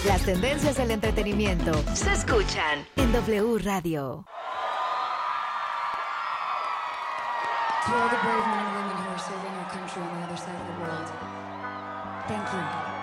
Las tendencias del entretenimiento se escuchan en W Radio. To all the brave men and women who are serving our country on the other side of the world, thank you.